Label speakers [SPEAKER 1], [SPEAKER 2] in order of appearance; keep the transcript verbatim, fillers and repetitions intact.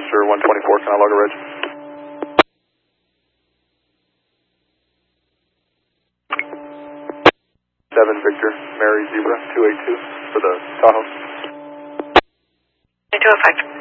[SPEAKER 1] Roadster one twenty-four, can I log a reg? seven Victor, Mary Zebra, two eight two for the Tahoe.
[SPEAKER 2] two oh five.